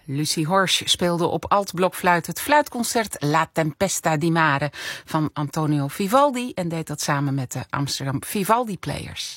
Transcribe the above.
Lucie Horsch speelde op altblokfluit het fluitconcert La Tempesta di Mare van Antonio Vivaldi en deed dat samen met de Amsterdam Vivaldi Players.